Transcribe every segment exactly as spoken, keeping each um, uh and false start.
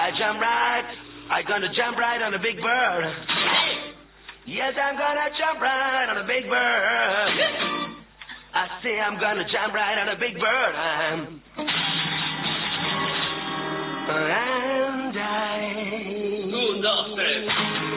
I jump right, I'm gonna jump right on a big bird. Yes, I'm gonna jump right on a big bird. I say I'm gonna jump right on a big bird. I'm... And I... Un, dos, tres.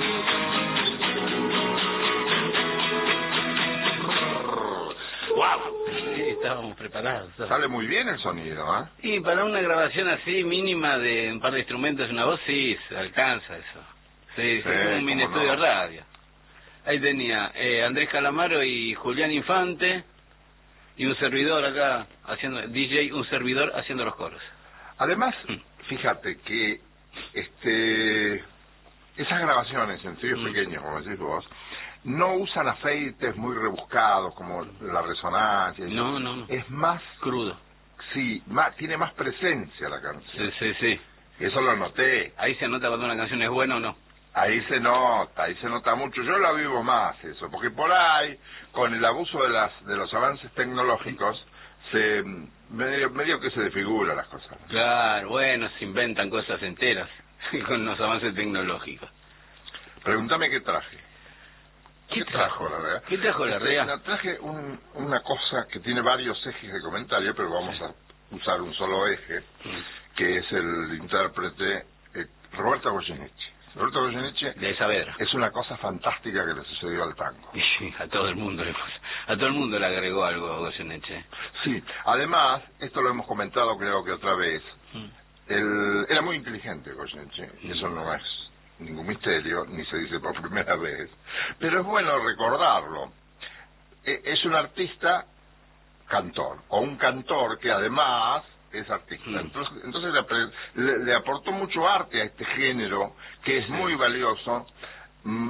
¡Wow! Sí, estábamos preparados. Sale muy bien el sonido, ¿eh? Y para una grabación así mínima de un par de instrumentos y una voz, sí, se alcanza eso. Sí, sí, Sí, es como un mini cómo estudio no. radio. Ahí tenía eh, Andrés Calamaro y Julián Infante y un servidor acá haciendo, D J, un servidor haciendo los coros. Además, fíjate que este esas grabaciones en estudios Mm. pequeños, como decís vos, no usan aceites muy rebuscados como la resonancia. y No, eso. no, no. Es más, Crudo. sí, más, tiene más presencia la canción. Sí, sí, sí. Eso lo noté. Ahí se nota cuando una canción es buena o no. Ahí se nota, ahí se nota mucho. Yo la vivo más eso, porque por ahí, con el abuso de las de los avances tecnológicos, se medio, medio que se desfigura las cosas. Claro, bueno, se inventan cosas enteras con los avances tecnológicos. Pregúntame qué traje. ¿Qué trajo la Rea? ¿Qué trajo la Este, Rea? no, traje un, una cosa que tiene varios ejes de comentario, pero vamos a usar un solo eje, que es el intérprete eh, Roberto Goyeneche. Roberto Goyeneche De Saavedra. es una cosa fantástica que le sucedió al tango. Y a todo el mundo le puso- a todo el mundo le agregó algo a Goyeneche. Sí, además, esto lo hemos comentado creo que otra vez, Mm. él era muy inteligente Goyeneche, y eso no es ningún misterio, ni se dice por primera vez, pero es bueno recordarlo. E- Es un artista cantor, o un cantor que además es artista. Mm. Entonces, entonces le, apre- le- le aportó mucho arte a este género, que es muy valioso. Mm,